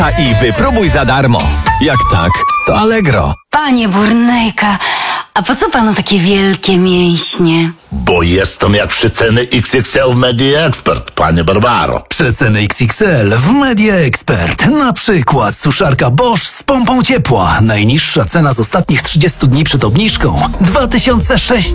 i wypróbuj za darmo. Jak tak, to Allegro. Panie Burnejka, a po co panu takie wielkie mięśnie? Bo jestem jak przeceny XXL w Media Expert, panie Barbaro. Przeceny XXL w Media Expert. Na przykład suszarka Bosch z pompą ciepła. Najniższa cena z ostatnich 30 dni przed obniżką 2600